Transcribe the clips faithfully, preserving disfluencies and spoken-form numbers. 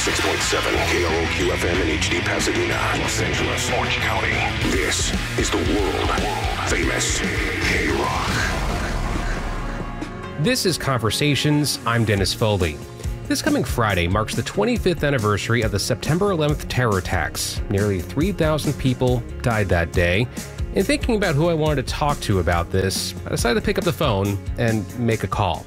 six point seven K R O Q F M in H D Pasadena, Los Angeles, Orange County. This is the world famous K-Rock. This is Conversations. I'm Dennis Foley. This coming Friday marks the twenty-fifth anniversary of the September eleventh terror attacks. Nearly three thousand people died that day. In thinking about who I wanted to talk to about this, I decided to pick up the phone and make a call.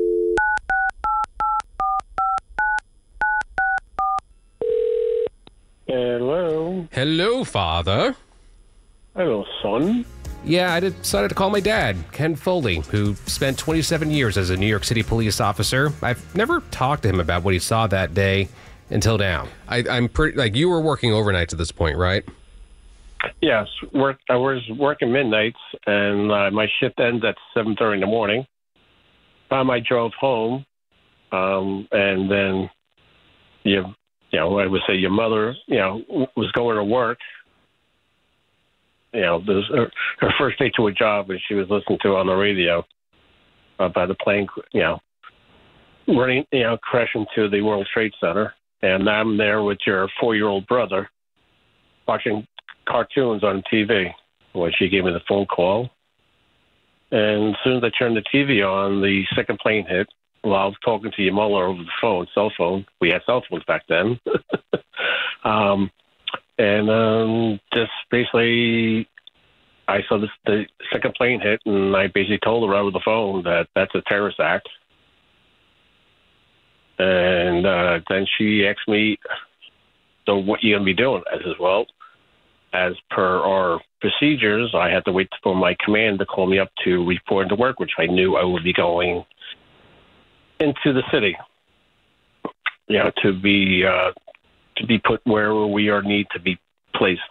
Hello. Hello, Father. Hello, son. Yeah, I decided to call my dad, Ken Foley, who spent twenty-seven years as a New York City police officer. I've never talked to him about what he saw that day until now. I, I'm pretty, like, you were working overnights at this point, right? Yes, work. I was working midnights, and uh, my shift ends at seven thirty in the morning. Time I drove home, um, and then you, you know, I would say your mother, you know, was going to work. You know, this was her, her first day to a job, and she was listening to on the radio about the plane, you know, running, you know, crashing to the World Trade Center, and I'm there with your four-year-old brother watching cartoons on T V when she gave me the phone call. And as soon as I turned the T V on, the second plane hit while I was talking to your mother over the phone, cell phone. We had cell phones back then. um, and um, just basically, I saw this, the second plane hit, and I basically told her over the phone that that's a terrorist act. And uh, then she asked me, so what you going to be doing? I said, well, as per our procedures, I had to wait for my command to call me up to report into work, which I knew I would be going into the city, you know, to be uh, to be put where we are need to be placed.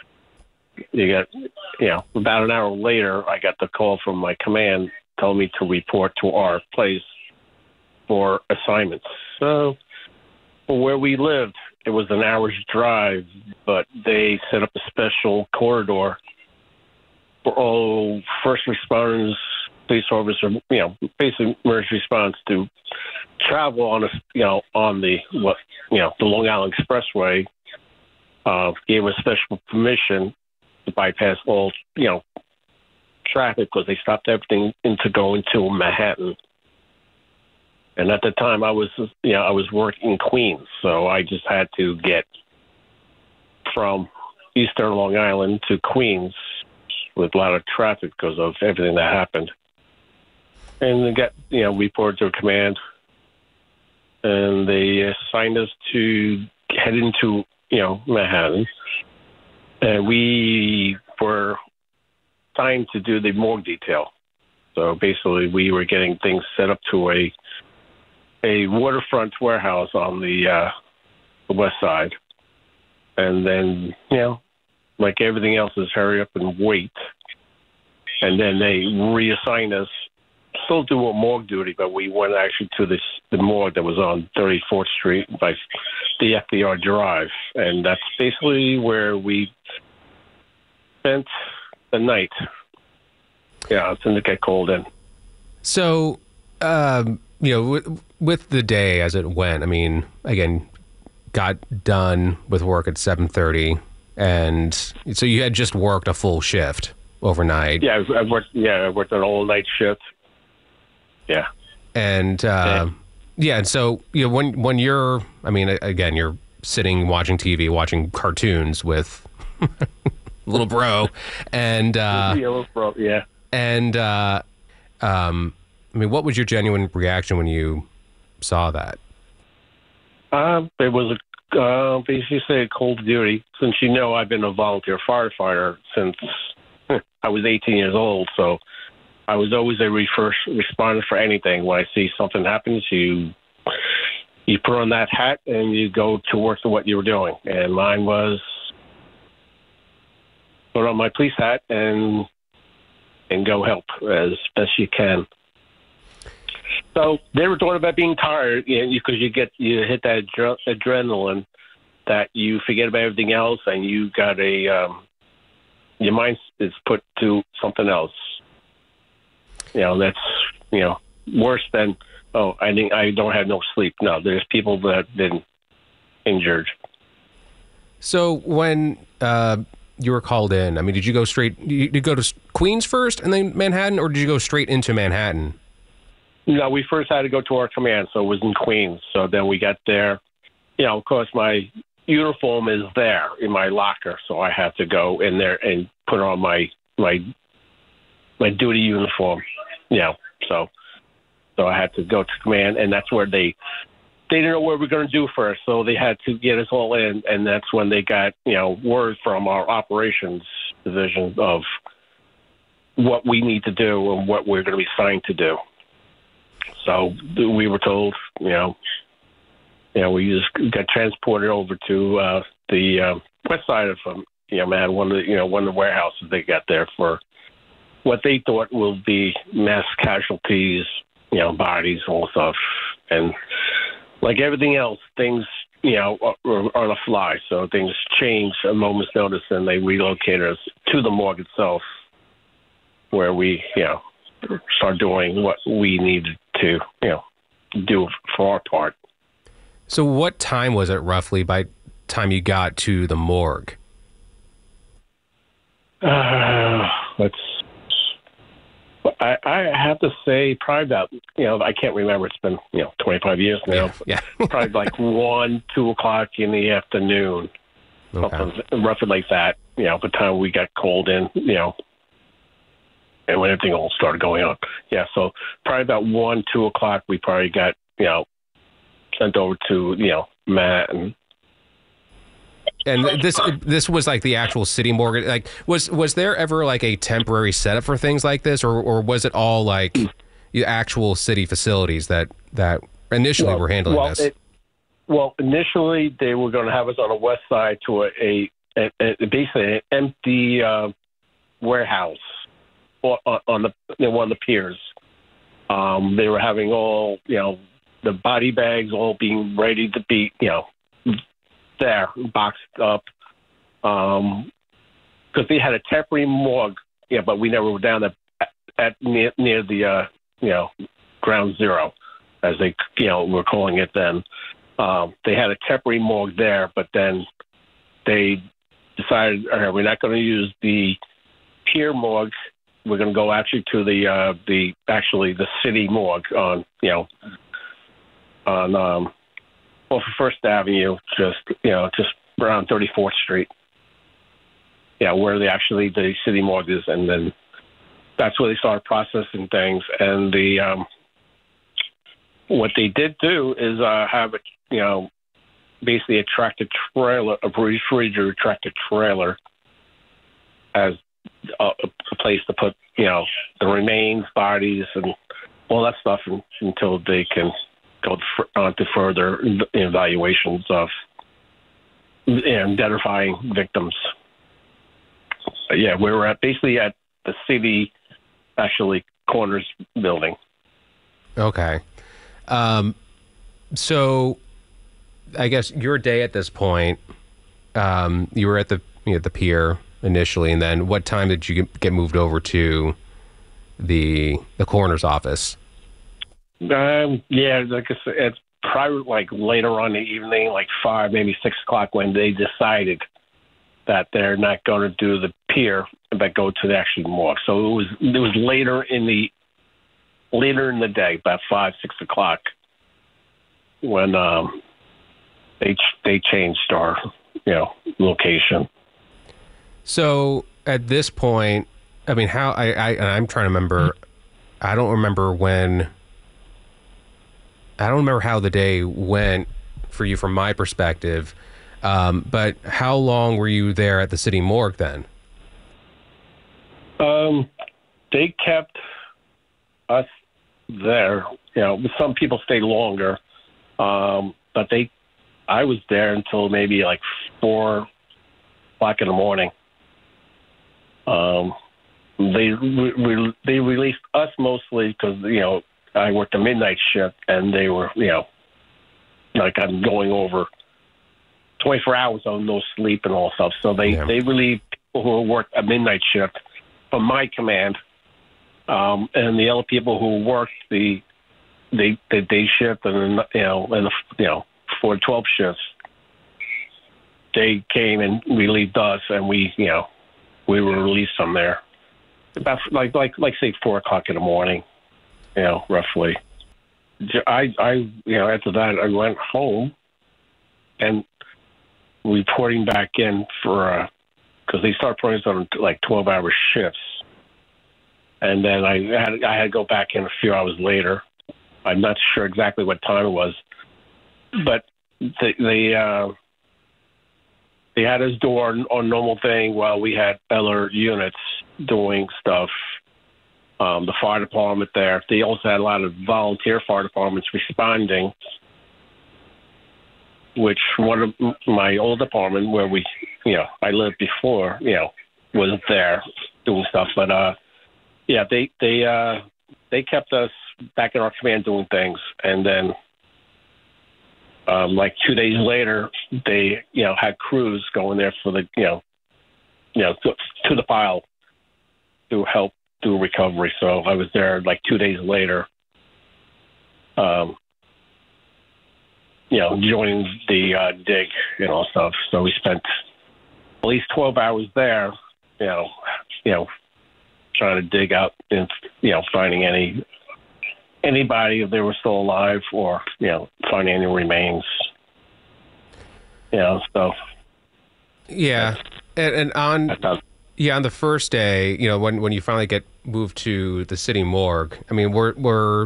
You got, you know, about an hour later, I got the call from my command telling me to report to our place for assignments. So, where we lived, it was an hour's drive, but they set up a special corridor for all first responders, police officers, you know, basic emergency response to travel on a, you know, on the what, you know, the Long Island Expressway. Uh, gave us special permission to bypass all, you know, traffic because they stopped everything into going to Manhattan. And at the time, I was, you know, I was working in Queens, so I just had to get from Eastern Long Island to Queens with a lot of traffic because of everything that happened. And they got, you know, reported to command, and they assigned us to head into, you know, Manhattan. And we were assigned to do the morgue detail. So basically, we were getting things set up to a a waterfront warehouse on the, uh, the west side. And then, you know, like everything else is hurry up and wait. And then they reassign us, still do a morgue duty, but we went actually to this, the morgue that was on thirty-fourth Street by the F D R Drive. And that's basically where we spent the night. Yeah, it's in to get called in. So, um, you know, with, with the day as it went, I mean, again, got done with work at seven thirty, and so you had just worked a full shift overnight. Yeah, I worked. Yeah, I worked an all night shift. Yeah, and uh, yeah. yeah, and so you know, when when you're, I mean, again, you're sitting watching T V, watching cartoons with little bro, and uh, yeah, little bro, yeah, and uh, um. I mean, what was your genuine reaction when you saw that? Uh, it was a, uh, basically say a cold duty, since you know I've been a volunteer firefighter since I was eighteen years old. So I was always a first responder for anything. When I see something happens, you you put on that hat and you go to work to what you were doing. And mine was put on my police hat and and go help as best you can. So they were talking about being tired, you know, because you get you hit that adre- adrenaline that you forget about everything else, and you got a um, your mind is put to something else. You know, that's you know worse than oh I think I don't have no sleep. No, there's people that didn't injured. So when uh, you were called in, I mean, did you go straight, did you go to Queens first and then Manhattan, or did you go straight into Manhattan? No, we first had to go to our command, so it was in Queens. So then we got there. You know, of course, my uniform is there in my locker, so I had to go in there and put on my my my duty uniform. You know, so so I had to go to command, and that's where they they didn't know what we were going to do first, so they had to get us all in, and that's when they got you know word from our operations division of what we need to do and what we're going to be assigned to do. So we were told, you know, you know, we just got transported over to uh, the uh, west side of um, you know, man, one of the, you know, one of the warehouses they got there for what they thought will be mass casualties, you know, bodies, all stuff, and like everything else, things, you know, are on the fly. So things change at a moment's notice, and they relocated us to the morgue itself, where we, you know, start doing what we needed to, you know, do for our part. So what time was it roughly by time you got to the morgue? Uh, let's, I, I have to say probably about, you know, I can't remember. It's been, you know, twenty-five years now. Yeah. yeah. Probably like one, two o'clock in the afternoon. Okay. Something roughly like that, you know, by the time we got called in, you know, and when everything all started going on. Yeah, so probably about one, two o'clock, we probably got, you know, sent over to, you know, Matt. And, and this this was like the actual city morgue. Like, was was there ever like a temporary setup for things like this, or or was it all like the actual city facilities that that initially well, were handling well, this? It, well, initially they were going to have us on the west side to a, a, a, a basically an empty uh, warehouse on, on the you know, one of the piers. Um, they were having all, you know, the body bags all being ready to be, you know, there, boxed up. Um, because they had a temporary morgue, yeah, but we never were down at, at near, near the, uh, you know, ground zero, as they, you know, were calling it then. Um, they had a temporary morgue there, but then they decided, all right, we're not going to use the pier morgue. We're going to go actually to the uh, the actually the city morgue on you know on um, off of First Avenue, just you know just around thirty-fourth Street. Yeah, where they actually the city morgue is, and then that's where they started processing things. And the um, what they did do is uh, have a you know basically a tractor trailer, a refrigerator tractor trailer, as A, a place to put, you know, the remains, bodies, and all that stuff in, until they can go f- on to further evaluations of you know, identifying victims. But yeah, we were at basically at the city, actually, Corners building. Okay. Um, so I guess your day at this point, um, you were at the you know, the pier initially, and then what time did you get moved over to the the coroner's office? Um, yeah, like I said, it's probably like later on in the evening, like five, maybe six o'clock, when they decided that they're not going to do the pier, but go to the actual morgue. So it was it was later in the later in the day, about five, six o'clock, when um, they they changed our you know location. So at this point, I mean, how I, I and I'm trying to remember. I don't remember when. I don't remember how the day went for you from my perspective. Um, but how long were you there at the city morgue then? Um, they kept us there. You know, some people stayed longer, um, but they. I was there until maybe like four o'clock in the morning. Um, they re- re- they released us mostly because you know I worked a midnight shift, and they were you know like I'm going over twenty-four hours on no sleep and all stuff. So they Yeah. they relieved people who worked a midnight shift from my command, um, and the other people who worked the the, the day shift and you know and the, you know for twelve shifts, they came and relieved us, and we, you know, we were released from there about like like like say four o'clock in the morning, you know, roughly. I I you know after that I went home and reporting back in for because they start putting us on like twelve hour shifts, and then I had I had to go back in a few hours later. I'm not sure exactly what time it was, but they they, uh, they had us do our, our normal thing while we had other units doing stuff. Um, the fire department there. They also had a lot of volunteer fire departments responding, which one of my old department where we, you know, I lived before, you know, was there doing stuff. But, uh, yeah, they, they, uh, they kept us back in our command doing things. And then, um, like two days later, they, you know, had crews going there for the, you know, you know, to, to the pile to help do recovery. So I was there like two days later, um, you know, joining the uh, dig and all stuff. So we spent at least twelve hours there, you know, you know, trying to dig out and, you know, finding any anybody if they were still alive or, you know, finding any remains. You know, so. Yeah. And, and on, yeah, on the first day, you know, when, when you finally get moved to the city morgue, I mean, were, were,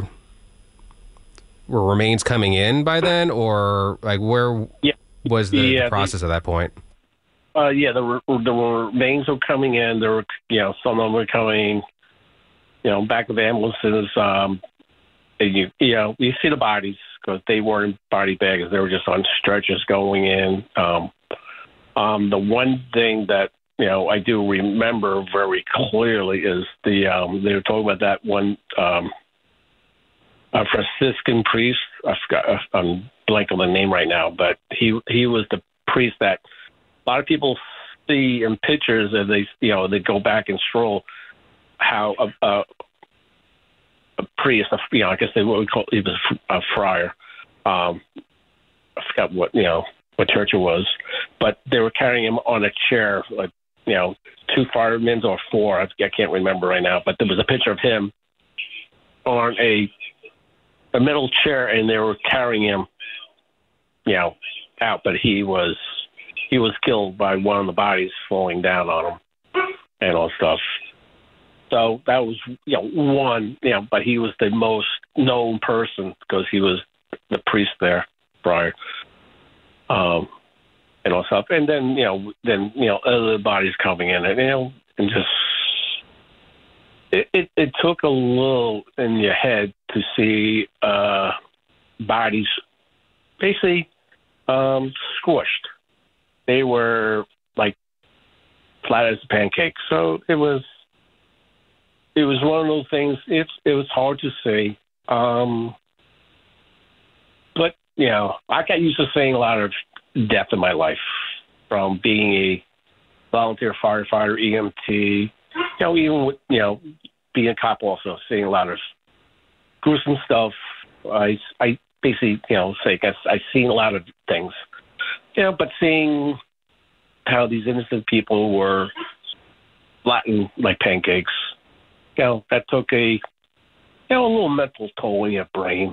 were remains coming in by then, or like where yeah. was the, yeah, the process the, at that point? Uh, yeah, the, the remains were coming in. There were, you know, some of them were coming, you know, back of ambulances. Um, and you, you know, you see the bodies because they weren't body bags. They were just on stretchers going in. Um, um, the one thing that, you know, I do remember very clearly is the, um, they were talking about that one, um, a Franciscan priest. I forgot, I'm blank on the name right now, but he, he was the priest that a lot of people see in pictures as they, you know, they go back and stroll how a, a, a priest, you know, I guess they what we call, he was a friar. Um, I forgot what, you know, what church it was, but they were carrying him on a chair, like, you know, two firemen or four. I, I can't remember right now, but there was a picture of him on a a metal chair, and they were carrying him, you know, out. But he was he was killed by one of the bodies falling down on him and all stuff. So that was, you know, one, you know, but he was the most known person because he was the priest there prior. Um, and all stuff. And then, you know, then, you know, other bodies coming in and, you know, and just, it, it, it took a little in your head to see uh, bodies basically um, squished. They were like flat as pancakes. So it was, it was one of those things. It's, it was hard to see. Um, but, you know, I got used to seeing a lot of death in my life from being a volunteer firefighter, E M T, you know, even with, you know, being a cop also, seeing a lot of gruesome stuff. I, I basically, you know, say, I, I've seen a lot of things, you know, but seeing how these innocent people were flattened like pancakes, you know, that took a, you know, a little mental toll in your brain.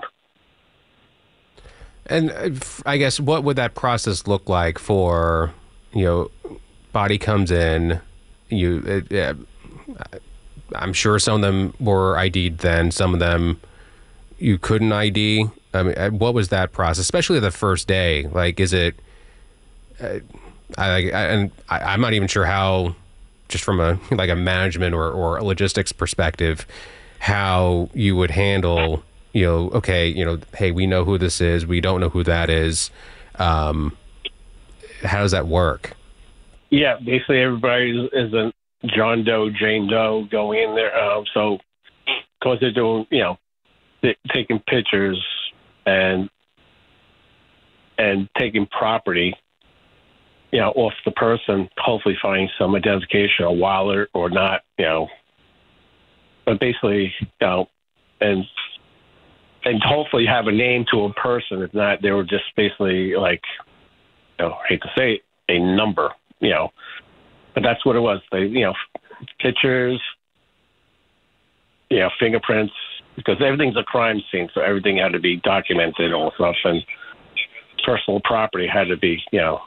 And I guess what would that process look like for, you know, body comes in, you, it, it, I'm sure some of them were I D'd then, some of them you couldn't I D. I mean, what was that process, especially the first day? Like, is it, uh, I, I, and I, I'm not even sure how, just from a, like a management or, or a logistics perspective, how you would handle, you know, okay, you know, hey, we know who this is. We don't know who that is. Um, how does that work? Yeah, basically everybody is a John Doe, Jane Doe going in there. Um, so, because they're doing, you know, they're taking pictures and and taking property, you know, off the person, hopefully finding some identification, a wallet or not, you know. But basically, you know, and and hopefully have a name to a person. If not, they were just basically like, you know, I hate to say it, a number, you know. But that's what it was. They, you know, pictures, you know, fingerprints, because everything's a crime scene, so everything had to be documented and all stuff, and personal property had to be, you know,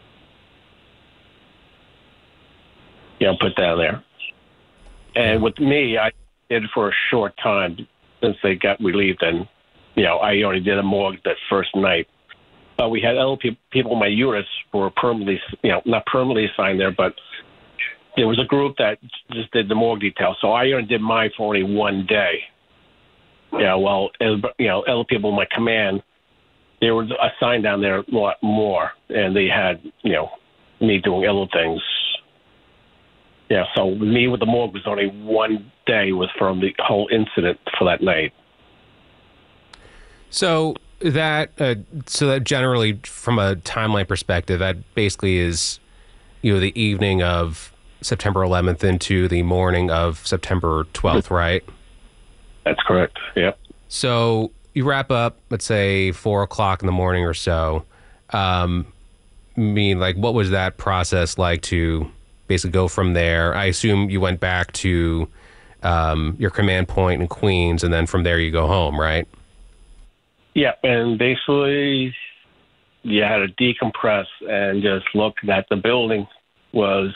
you know, put down there. And with me, I did it for a short time since they got relieved, and, you know, I only did a morgue that first night. But we had other pe- people in my units who were permanently, you know, not permanently assigned there, but there was a group that just did the morgue detail. So I only did mine for only one day. Yeah, well, you know, other people in my command, they were assigned down there a lot more, and they had, you know, me doing other things. Yeah, so me with the morgue was only one day was from the whole incident for that night. So that, uh, so that generally, from a timeline perspective, that basically is, you know, the evening of September eleventh into the morning of September twelfth, right? That's correct. Yep. So you wrap up, let's say four o'clock in the morning or so. Um, I mean, like, what was that process like to basically go from there? I assume you went back to um, your command point in Queens, and then from there you go home, right? Yeah, and basically you had to decompress and just look that the building was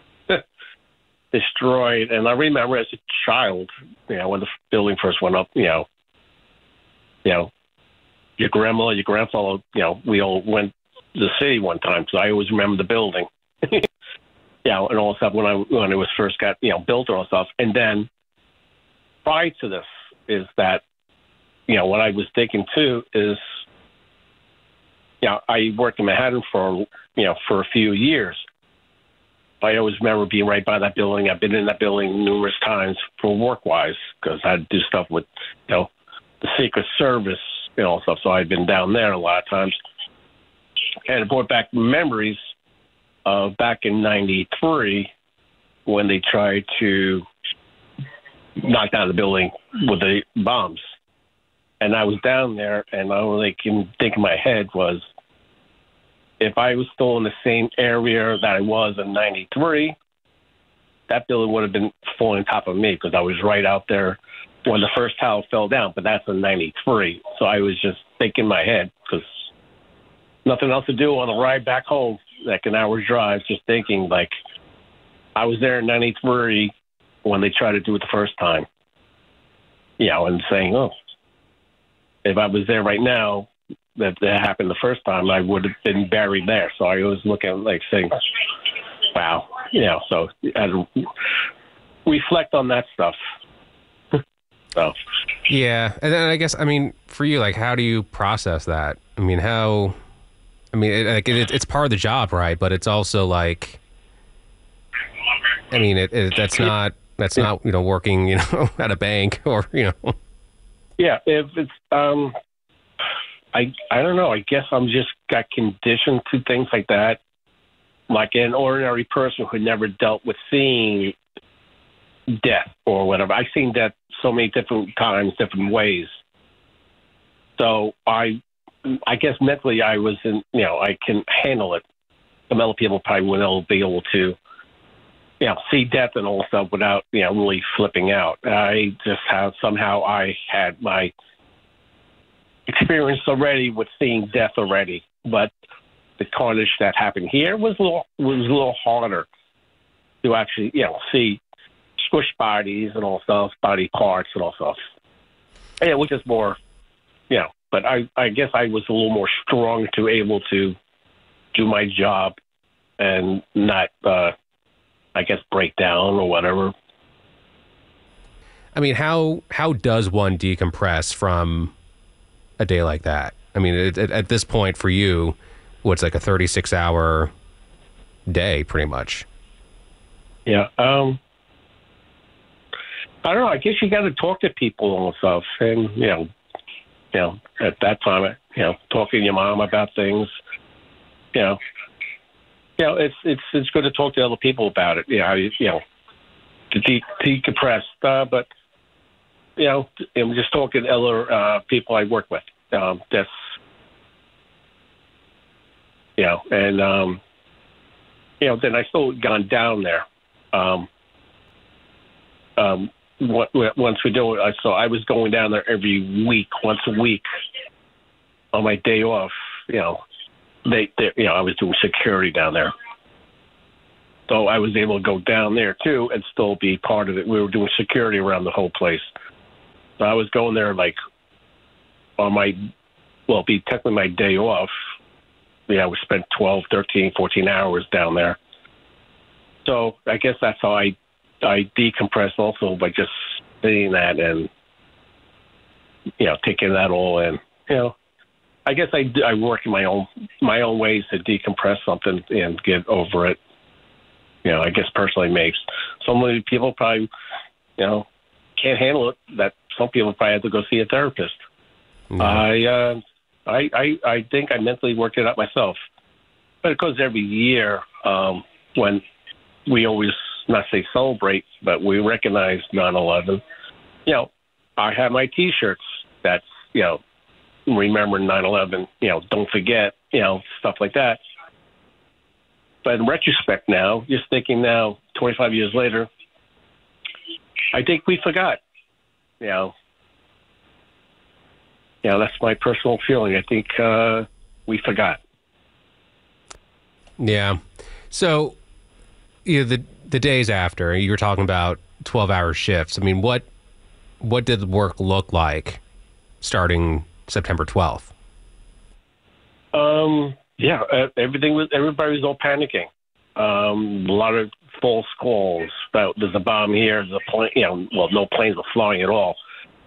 destroyed. And I remember as a child, you know, when the building first went up, you know, you know, your grandma, your grandfather, you know, we all went to the city one time, so I always remember the building. You know, and all stuff when I when it was first got, you know, built and all stuff. And then prior to this is that, you know, what I was thinking too is, you know, I worked in Manhattan for, you know, for a few years. I always remember being right by that building. I've been in that building numerous times for work-wise because I had to do stuff with, you know, the Secret Service and all stuff. So I'd been down there a lot of times. And it brought back memories of back in ninety-three when they tried to knock down the building with the bombs. And I was down there, and all I can think in my head was, if I was still in the same area that I was in ninety-three, that building would have been falling on top of me because I was right out there when the first tower fell down, but that's in ninety-three. So I was just thinking in my head because nothing else to do on the ride back home, like an hour's drive, just thinking, like, I was there in ninety-three when they tried to do it the first time. You know, and saying, oh, if I was there right now, that that happened the first time, I would have been buried there. So I was looking like saying, wow, you know, so I reflect on that stuff. So, yeah. And then I guess, I mean, for you, like, how do you process that? I mean, how, I mean, it, like, it, it's part of the job, right? But it's also like, I mean, it, it that's not, that's not, you know, working, you know, at a bank or, you know. Yeah. If it's, um, I, I don't know. I guess I'm just got conditioned to things like that. Like an ordinary person who never dealt with seeing death or whatever. I've seen death so many different times, different ways. So I, I guess mentally I was in, you know, I can handle it. Some other people probably wouldn't be able to, you know, see death and all stuff without, you know, really flipping out. I just have, somehow I had my experience already with seeing death already, but the carnage that happened here was a little, was a little harder to actually, you know, see squish bodies and all stuff, body parts and all stuff. And it was just more, you know, but I, I guess I was a little more strong to able to do my job and not, uh, I guess, break down or whatever. I mean, how how does one decompress from a day like that? I mean, it, it, at this point for you, what's like a thirty-six hour day, pretty much. Yeah. Um, I don't know. I guess you got to talk to people and stuff. And, you know, you know, at that time, you know, talking to your mom about things, you know, you know, it's, it's, it's good to talk to other people about it. You know, you, you know, to de- decompress, uh, but, you know, I'm just talking to other uh, people I work with. Um, that's, you know, and um, you know, then I still gone down there. Um, um, what, once we do it, so I was going down there every week, once a week, on my day off. You know, they, they you know, I was doing security down there. So I was able to go down there, too, and still be part of it. We were doing security around the whole place. So I was going there, like, on my, well, be technically my day off. Yeah, we spent twelve, thirteen, fourteen hours down there. So I guess that's how I I decompress also, by just seeing that and, you know, taking that all in. You know, I guess I, I work in my own, my own ways to decompress something and get over it. You know, I guess personally makes so many people probably, you know, can't handle it. That some people probably have to go see a therapist. Mm-hmm. I, uh, I, I, I think I mentally worked it out myself. But it goes every year um, when we always, not say celebrate, but we recognize nine eleven. You know, I have my T-shirts that's, you know, remember nine eleven, you know, don't forget, you know, stuff like that. But in retrospect now, just thinking now, twenty-five years later, I think we forgot. You know, you know, that's my personal feeling. I think uh, we forgot. Yeah. So, you know, the the days after, you were talking about twelve-hour shifts. I mean, what what did the work look like starting September twelfth? Um. Yeah, everything was. Everybody was all panicking. Um, a lot of false calls about there's a bomb here. There's a plane. You know, well, no planes were flying at all.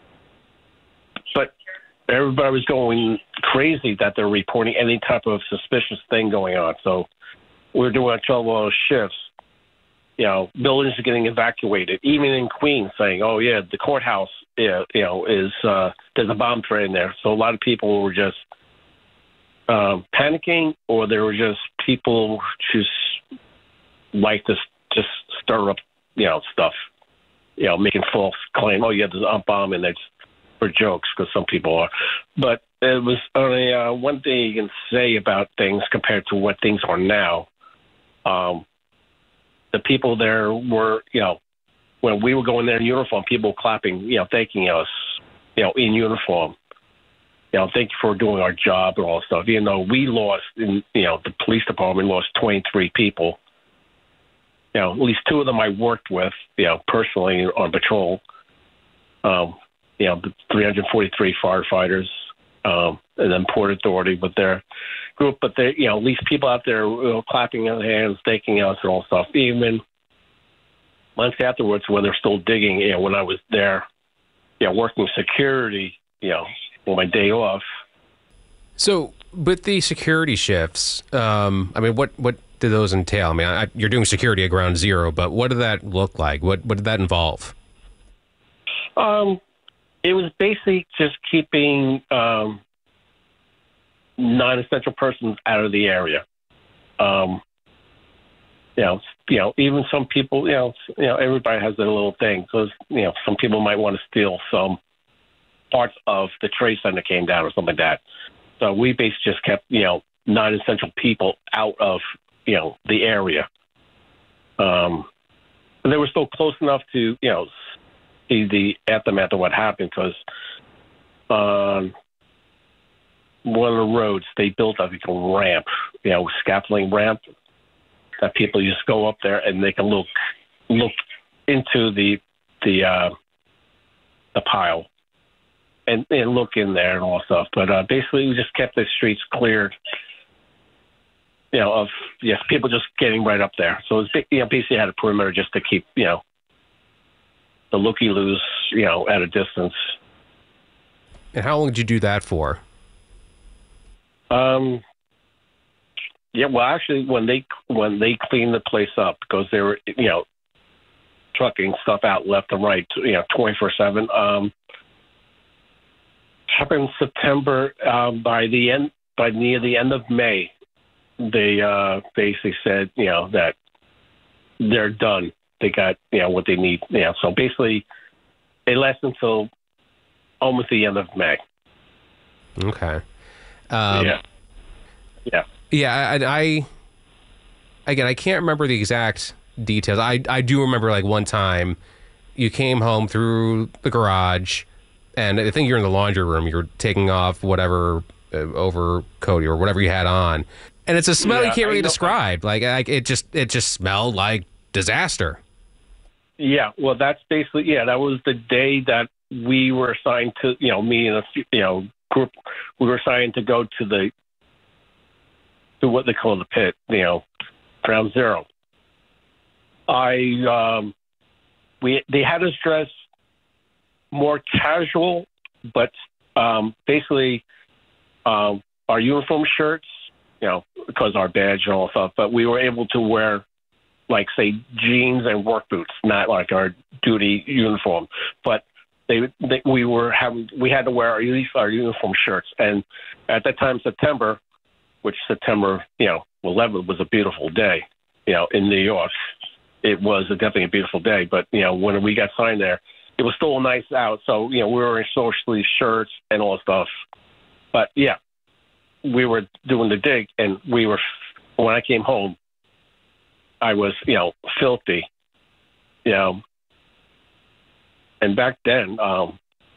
But everybody was going crazy that they're reporting any type of suspicious thing going on. So we're doing our twelve-hour shifts. You know, buildings are getting evacuated. Even in Queens, saying, "Oh yeah, the courthouse, yeah, you know, is uh, there's a bomb threat in there." So a lot of people were just. Um, panicking, or there were just people just like to just stir up, you know, stuff, you know, making false claim. Oh, yeah, there's a bomb, and that's for jokes because some people are. But it was only uh, one thing you can say about things compared to what things are now. Um, the people there were, you know, when we were going there in uniform, people clapping, you know, thanking us, you know, in uniform. You know, thank you for doing our job and all that stuff. Even though we lost, in, you know, the police department lost twenty-three people. You know, at least two of them I worked with, you know, personally on patrol. Um, you know, the three hundred forty-three firefighters, um, and then Port Authority with their group. But they, you know, at least people out there, you know, clapping their hands, thanking us and all stuff. Even months afterwards, when they're still digging, you know, when I was there, you know, working security, you know. On my day off. So, with the security shifts, um, I mean, what, what do those entail? I mean, I, you're doing security at Ground Zero, but what did that look like? What what did that involve? Um, it was basically just keeping um, non-essential persons out of the area. Um, you know, you know, even some people, you know, you know, everybody has their little thing because you know, some people might want to steal some. Parts of the Trade Center came down or something like that. So we basically just kept, you know, non-essential people out of, you know, the area. Um, but they were still close enough to, you know, see the aftermath of what happened because on one of the roads they built, I think, a ramp, you know, scaffolding ramp that people just go up there and they can look look into the the uh, the pile. And, and look in there and all stuff. But uh, basically, we just kept the streets cleared, you know, of, yes, people just getting right up there. So, it was, you know, basically had a perimeter just to keep, you know, the looky-loos, you know, at a distance. And how long did you do that for? Um, yeah, well, actually, when they when they cleaned the place up, because they were, you know, trucking stuff out left and right, you know, twenty-four seven, um, happened in September. Um, by the end, by near the end of May, they uh, basically said, you know, that they're done. They got, you know, what they need. You know, so basically, they lasted until almost the end of May. Okay. Um, yeah. Yeah. Yeah. I, I again, I can't remember the exact details. I, I do remember like one time you came home through the garage, and I think you're in the laundry room. You're taking off whatever uh, overcoat or whatever you had on, and it's a smell yeah, you can't really describe. Like, like it just it just smelled like disaster. Yeah, well, that's basically yeah. That was the day that we were assigned to, you know, me and a you know group. We were assigned to go to the to what they call the pit, you know, ground zero. I um, we they had us dress more casual, but um, basically um, our uniform shirts, you know, because our badge and all that stuff. But we were able to wear, like, say, jeans and work boots, not like our duty uniform. But they, they we were having we had to wear our, our uniform shirts. And at that time, September, which September, you know, eleventh was a beautiful day, you know, in New York. It was a, definitely a beautiful day. But, you know, when we got signed there, it was still nice out. So, you know, we were wearing short sleeve shirts and all that stuff. But, yeah, we were doing the dig, and we were, when I came home, I was, you know, filthy, you know. And back then, um,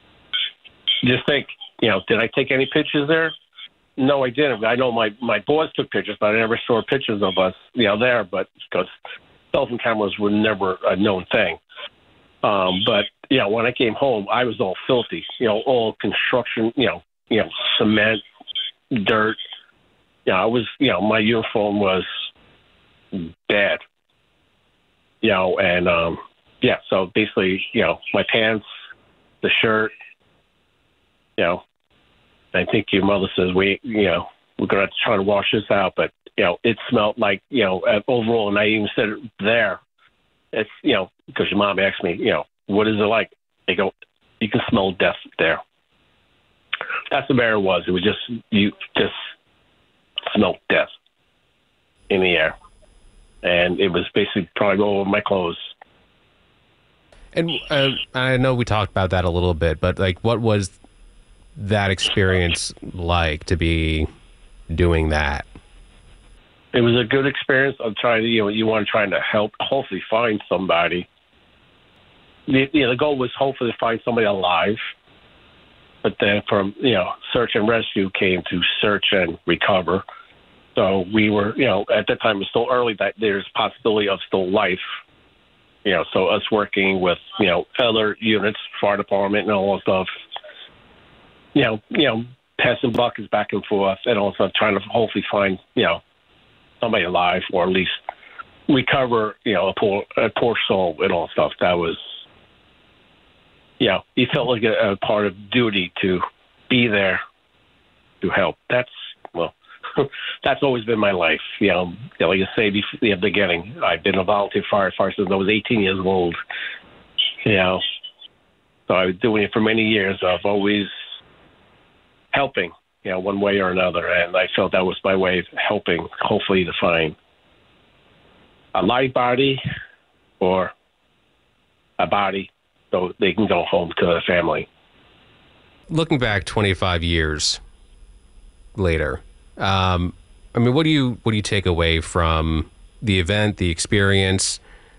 just think, you know, did I take any pictures there? No, I didn't. I know my, my boss took pictures, but I never saw pictures of us, you know, there, but because cell phone cameras were never a known thing. Um, but, you know, when I came home, I was all filthy, you know, all construction, you know, you know, cement, dirt. You know, I was, you know, my uniform was bad, you know, and, um, yeah, so basically, you know, my pants, the shirt, you know, I think your mother says, we, you know, we're going to try to wash this out, but, you know, it smelled like, you know, overall, and I even said it there, it's, you know, because your mom asked me, you know, what is it like? They go, you can smell death there. That's the way it was. It was just, you just smelled death in the air. And it was basically trying to go over my clothes. And uh, I know we talked about that a little bit, but like, what was that experience like to be doing that? It was a good experience. I'm trying to, you know, you want to try to help, hopefully find somebody. The, you know, the goal was hopefully to find somebody alive. But then from, you know, search and rescue came to search and recover. So we were, you know, at that time it was still early that there's possibility of still life. You know, so us working with, you know, other units, fire department and all that stuff, you know, you know, passing buckets back and forth and also trying to hopefully find, you know, somebody alive or at least recover, you know, a poor, a poor soul and all that stuff. That was, you know, you felt like a, a part of duty to be there to help. That's, well, that's always been my life. You know, you know like I say before the beginning, I've been a volunteer firefighter since I was eighteen years old. You know, so I was doing it for many years. I've always helping, you know, one way or another, and I felt that was my way of helping, hopefully, to find a live body or a body so they can go home to their family. Looking back twenty-five years later, um, I mean, what do you what do you take away from the event, the experience?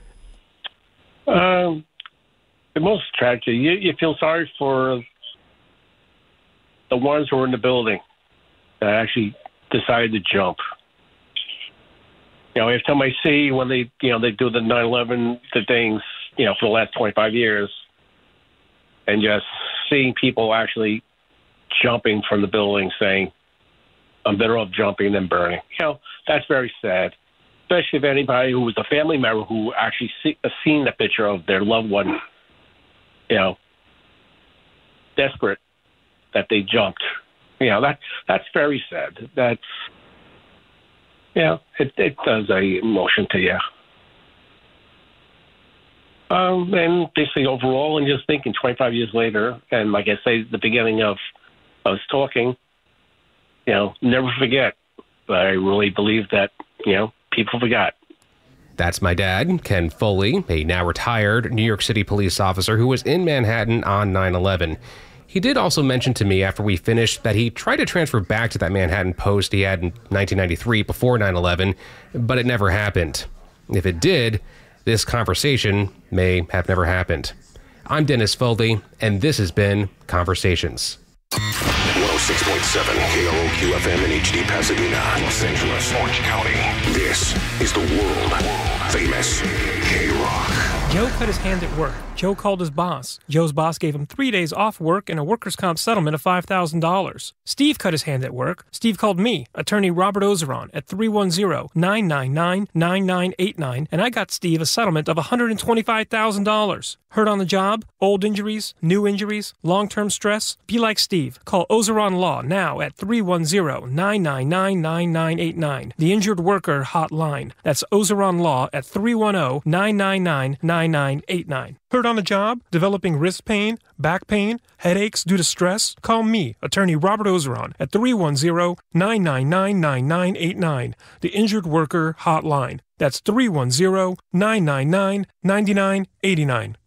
Um, the most tragic, you, you feel sorry for the ones who were in the building that actually decided to jump. You know, every time I see when they, you know, they do the nine eleven, the things, you know, for the last twenty-five years, and just seeing people actually jumping from the building saying, I'm better off jumping than burning. You know, that's very sad, especially if anybody who was a family member who actually see, uh, seen the picture of their loved one, you know, desperate that they jumped. You know, that that's very sad. That's, you know, it, it does a emotion to you. Um, and basically overall, and just thinking twenty-five years later, and like I say at the beginning of us talking, you know, never forget. But I really believe that, you know, people forgot. That's my dad, Ken Foley, a now retired New York City police officer who was in Manhattan on nine eleven. He did also mention to me after we finished that he tried to transfer back to that Manhattan post he had in nineteen ninety-three before nine eleven, but it never happened. If it did, this conversation may have never happened. I'm Dennis Foley, and this has been Conversations. one oh six point seven K R O Q F M in H D Pasadena, Los Angeles, Orange County. This is the world famous K-Rock. Joe cut his hand at work. Joe called his boss. Joe's boss gave him three days off work and a workers' comp settlement of five thousand dollars. Steve cut his hand at work. Steve called me, attorney Robert Ozeron, at three one zero, nine nine nine, nine nine eight nine, and I got Steve a settlement of one hundred twenty-five thousand dollars. Hurt on the job? Old injuries? New injuries? Long-term stress? Be like Steve. Call Ozeron Law now at three one zero, nine nine nine, nine nine eight nine. The Injured Worker Hotline. That's Ozeron Law at three one zero, nine nine nine, nine nine eight nine. Hurt on the job? Developing wrist pain? Back pain? Headaches due to stress? Call me, attorney Robert Ozeron, at three one zero, nine nine nine, nine nine eight nine. The Injured Worker Hotline. That's three one zero, nine nine nine, nine nine eight nine.